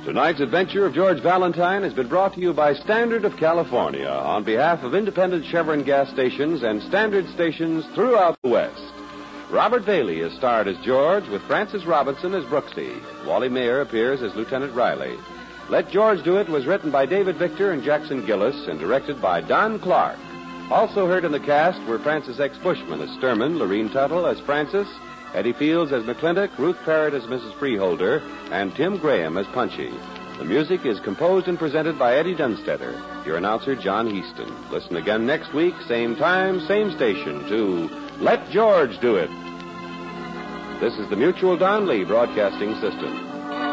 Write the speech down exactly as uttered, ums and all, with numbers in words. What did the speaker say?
Tonight's adventure of George Valentine has been brought to you by Standard of California on behalf of independent Chevron gas stations and Standard stations throughout the West. Robert Bailey is starred as George with Francis Robinson as Brooksy. Wally Mayer appears as Lieutenant Riley. Let George Do It was written by David Victor and Jackson Gillis and directed by Don Clark. Also heard in the cast were Francis X. Bushman as Sturman, Lorene Tuttle as Francis, Eddie Fields as McClintock, Ruth Parrott as Missus Freeholder, and Tim Graham as Punchy. The music is composed and presented by Eddie Dunstetter. Your announcer, John Heaston. Listen again next week, same time, same station, to Let George Do It. This is the Mutual Don Lee Broadcasting System.